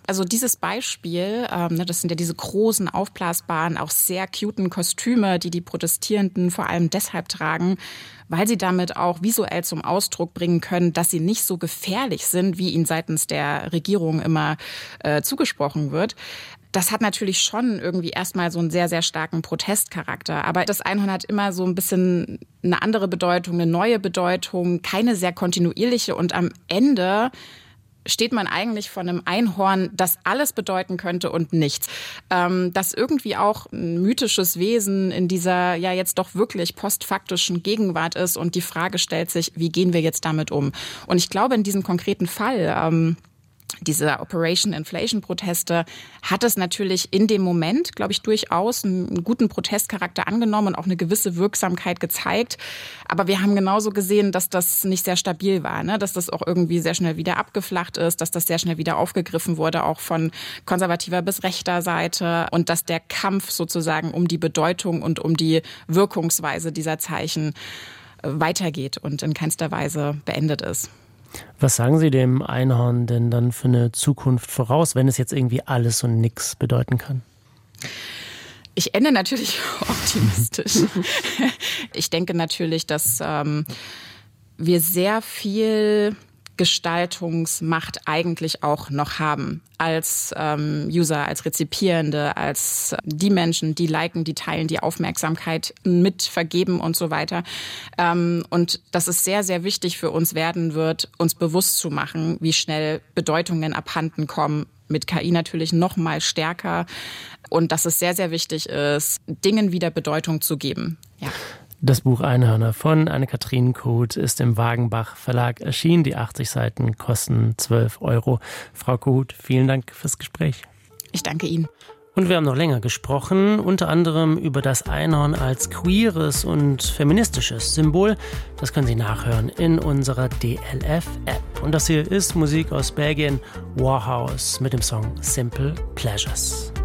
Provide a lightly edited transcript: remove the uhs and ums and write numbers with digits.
Also dieses Beispiel, das sind ja diese großen, aufblasbaren, auch sehr cuten Kostüme, die die Protestierenden vor allem deshalb tragen, weil sie damit auch visuell zum Ausdruck bringen können, dass sie nicht so gefährlich sind, wie ihnen seitens der Regierung immer zugesprochen wird. Das hat natürlich schon irgendwie erstmal so einen sehr, sehr starken Protestcharakter. Aber das Einhorn hat immer so ein bisschen eine andere Bedeutung, eine neue Bedeutung, keine sehr kontinuierliche. Und am Ende steht man eigentlich vor einem Einhorn, das alles bedeuten könnte und nichts. Das irgendwie auch ein mythisches Wesen in dieser ja jetzt doch wirklich postfaktischen Gegenwart ist. Und die Frage stellt sich, wie gehen wir jetzt damit um? Und ich glaube, in diesem konkreten Fall, diese Operation Inflation Proteste, hat es natürlich in dem Moment, glaube ich, durchaus einen guten Protestcharakter angenommen und auch eine gewisse Wirksamkeit gezeigt. Aber wir haben genauso gesehen, dass das nicht sehr stabil war, ne? Dass das auch irgendwie sehr schnell wieder abgeflacht ist, dass das sehr schnell wieder aufgegriffen wurde, auch von konservativer bis rechter Seite, und dass der Kampf sozusagen um die Bedeutung und um die Wirkungsweise dieser Zeichen weitergeht und in keinster Weise beendet ist. Was sagen Sie dem Einhorn denn dann für eine Zukunft voraus, wenn es jetzt irgendwie alles und nichts bedeuten kann? Ich ende natürlich optimistisch. Ich denke natürlich, dass wir sehr viel Gestaltungsmacht eigentlich auch noch haben als User, als Rezipierende, als die Menschen, die liken, die teilen, die Aufmerksamkeit mit vergeben und so weiter. Und dass es sehr, sehr wichtig für uns werden wird, uns bewusst zu machen, wie schnell Bedeutungen abhanden kommen. Mit KI natürlich noch mal stärker. Und dass es sehr, sehr wichtig ist, Dingen wieder Bedeutung zu geben. Ja. Das Buch Einhörner von Anne-Kathrin Koht ist im Wagenbach Verlag erschienen. Die 80 Seiten kosten 12 €. Frau Koht, vielen Dank fürs Gespräch. Ich danke Ihnen. Und wir haben noch länger gesprochen, unter anderem über das Einhorn als queeres und feministisches Symbol. Das können Sie nachhören in unserer DLF-App. Und das hier ist Musik aus Belgien, Warhouse mit dem Song Simple Pleasures.